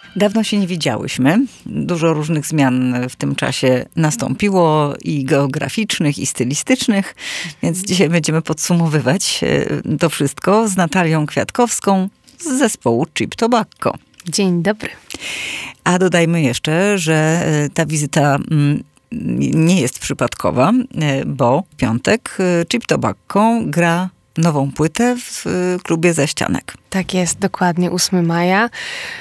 Dawno się nie widziałyśmy. Dużo różnych zmian w tym czasie nastąpiło i geograficznych, i stylistycznych, więc dzisiaj będziemy podsumowywać to wszystko z Natalią Kwiatkowską z zespołu Cheap Tobacco. Dzień dobry. A dodajmy jeszcze, że ta wizyta nie jest przypadkowa, bo w piątek Cheap Tobacco gra nową płytę w klubie Zaścianek. Tak jest, dokładnie 8 maja.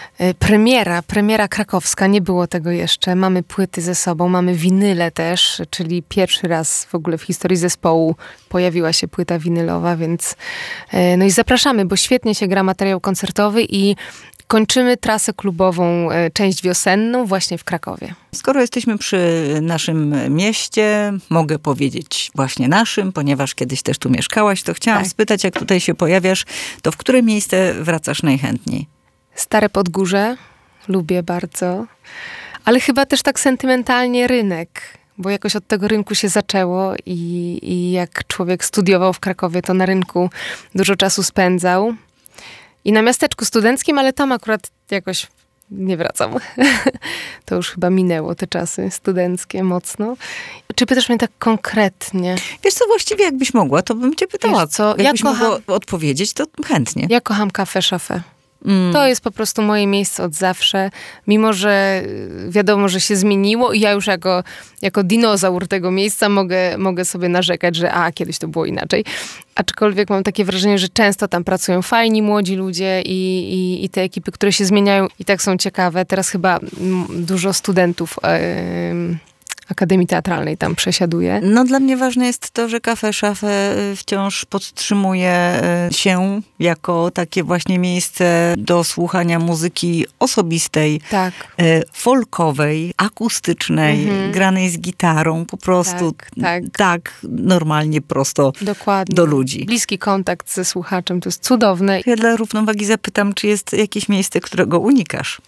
Premiera krakowska, nie było tego jeszcze. Mamy płyty ze sobą, mamy winyle też, czyli pierwszy raz w ogóle w historii zespołu pojawiła się płyta winylowa, więc no i zapraszamy, bo świetnie się gra materiał koncertowy i kończymy trasę klubową, część wiosenną właśnie w Krakowie. Skoro jesteśmy przy naszym mieście, mogę powiedzieć właśnie naszym, ponieważ kiedyś też tu mieszkałaś, to chciałam spytać, jak tutaj się pojawiasz, to w które miejsce wracasz najchętniej? Stare Podgórze, lubię bardzo, ale chyba też tak sentymentalnie Rynek, bo jakoś od tego rynku się zaczęło i jak człowiek studiował w Krakowie, to na rynku dużo czasu spędzał. I na miasteczku studenckim, ale tam akurat jakoś nie wracam. To już chyba minęło te czasy studenckie mocno. Czy pytasz mnie tak konkretnie? Wiesz co, właściwie jakbyś mogła, to bym cię pytała. Wiesz co, jakbyś mogła odpowiedzieć, to chętnie. Ja kocham Café Chafé. To jest po prostu moje miejsce od zawsze. Mimo że wiadomo, że się zmieniło i ja już jako dinozaur tego miejsca mogę sobie narzekać, że kiedyś to było inaczej. Aczkolwiek mam takie wrażenie, że często tam pracują fajni młodzi ludzie i te ekipy, które się zmieniają i tak są ciekawe. Teraz chyba dużo studentów Akademii Teatralnej tam przesiaduje. No dla mnie ważne jest to, że Café Chafé wciąż podtrzymuje się jako takie właśnie miejsce do słuchania muzyki osobistej, folkowej, akustycznej, granej z gitarą, po prostu tak normalnie prosto do ludzi. Bliski kontakt ze słuchaczem, to jest cudowne. Ja dla równowagi zapytam, czy jest jakieś miejsce, którego unikasz?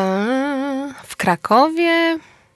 W Krakowie...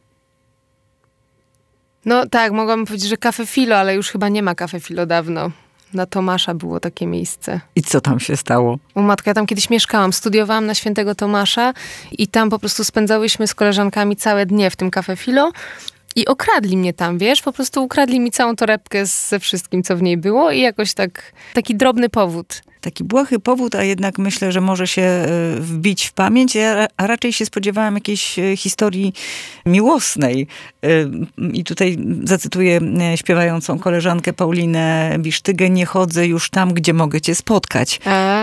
No tak, mogłabym powiedzieć, że Cafe Filo, ale już chyba nie ma Cafe Filo dawno. Na Tomasza było takie miejsce. I co tam się stało? O matko, ja tam kiedyś mieszkałam, studiowałam na Świętego Tomasza i tam po prostu spędzałyśmy z koleżankami całe dnie w tym Cafe Filo i okradli mnie tam, wiesz? Po prostu ukradli mi całą torebkę ze wszystkim, co w niej było i jakoś taki drobny powód. Taki błahy powód, a jednak myślę, że może się wbić w pamięć. Ja raczej się spodziewałam jakiejś historii miłosnej. I tutaj zacytuję śpiewającą koleżankę Paulinę Bisztygę: nie chodzę już tam, gdzie mogę cię spotkać.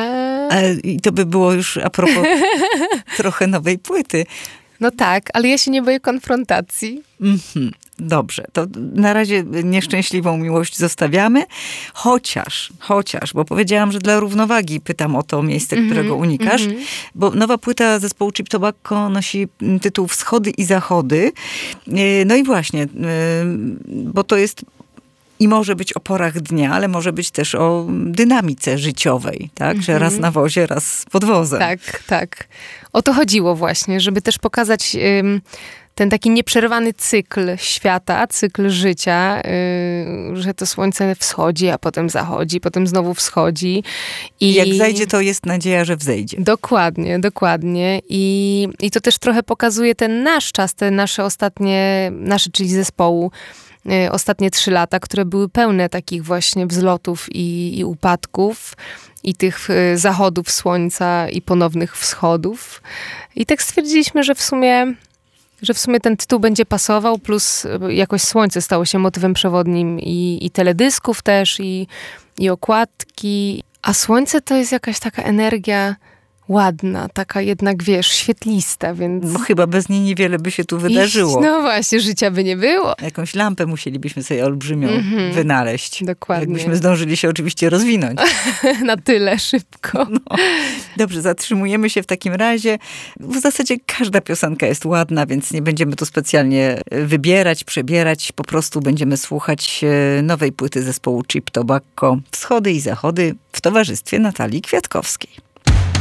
I to by było już a propos trochę nowej płyty. No tak, ale ja się nie boję konfrontacji. Dobrze, to na razie nieszczęśliwą miłość zostawiamy, chociaż, bo powiedziałam, że dla równowagi pytam o to miejsce, którego unikasz, bo nowa płyta zespołu Cheap Tobacco nosi tytuł Wschody i Zachody. No i właśnie, bo to jest i może być o porach dnia, ale może być też o dynamice życiowej, tak? Że raz na wozie, raz pod wozem. Tak. O to chodziło właśnie, żeby też pokazać ten taki nieprzerwany cykl świata, cykl życia, że to słońce wschodzi, a potem zachodzi, potem znowu wschodzi. I jak zajdzie, to jest nadzieja, że wzejdzie. Dokładnie. I to też trochę pokazuje ten nasz czas, te nasze, czyli zespołu, ostatnie 3 lata, które były pełne takich właśnie wzlotów i upadków i tych zachodów słońca i ponownych wschodów. I tak stwierdziliśmy, że w sumie ten tytuł będzie pasował, plus jakoś słońce stało się motywem przewodnim i teledysków też, i okładki. A słońce to jest jakaś taka energia ładna, taka jednak, wiesz, świetlista, więc... No chyba bez niej niewiele by się tu wydarzyło. No właśnie, życia by nie było. Jakąś lampę musielibyśmy sobie olbrzymią wynaleźć. Dokładnie. Jakbyśmy zdążyli się oczywiście rozwinąć. Na tyle szybko. No. Dobrze, zatrzymujemy się w takim razie. W zasadzie każda piosenka jest ładna, więc nie będziemy tu specjalnie wybierać, przebierać. Po prostu będziemy słuchać nowej płyty zespołu Cheap Tobacco Wschody i Zachody w towarzystwie Natalii Kwiatkowskiej.